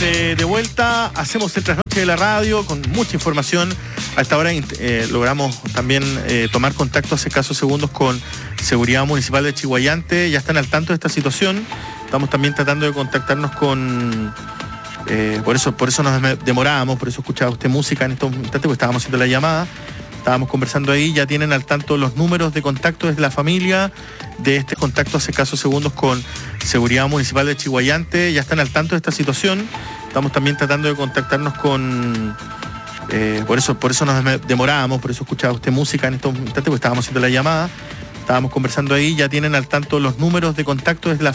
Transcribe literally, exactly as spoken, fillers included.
eh, de vuelta, hacemos el trasnoche de la radio con mucha información. A esta hora eh, logramos también eh, tomar contacto hace escasos segundos con Seguridad Municipal de Chiguayante. Ya están al tanto de esta situación. Estamos también tratando de contactarnos con... Eh, por eso por eso nos demorábamos, por eso escuchaba usted música en estos instantes, porque estábamos haciendo la llamada. Estábamos conversando ahí, ya tienen al tanto los números de contacto desde la familia de este contacto hace escasos segundos con Seguridad Municipal de Chiguayante. Ya están al tanto de esta situación. Estamos también tratando de contactarnos con... Eh, por eso por eso nos demorábamos, por eso escuchaba usted música en estos instantes, porque estábamos haciendo la llamada. Estábamos conversando ahí, ya tienen al tanto los números de contacto desde la